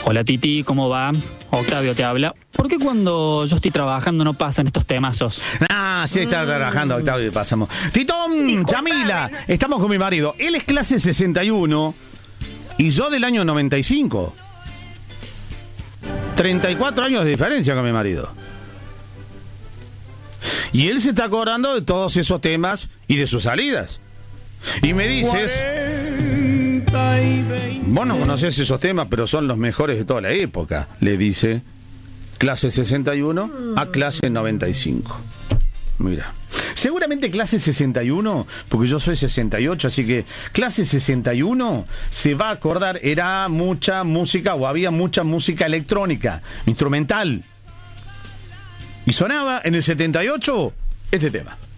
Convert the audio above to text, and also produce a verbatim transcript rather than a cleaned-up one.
Hola Titi, ¿cómo va? Octavio te habla. ¿Por qué cuando yo estoy trabajando no pasan estos temazos? Ah, sí, está mm. trabajando, Octavio, y pasamos. Titón, Yamila, estamos con mi marido. Él es clase sesenta y uno y yo del año noventa y cinco. treinta y cuatro años de diferencia con mi marido. Y él se está acordando de todos esos temas y de sus salidas. Y me dices, vos no conocés esos temas, pero son los mejores de toda la época, le dice clase sesenta y uno a clase noventa y cinco. Mira, seguramente clase sesenta y uno, porque yo soy sesenta y ocho, así que clase sesenta y uno se va a acordar, era mucha música o había mucha música electrónica, instrumental. Y sonaba en el setenta y ocho este tema.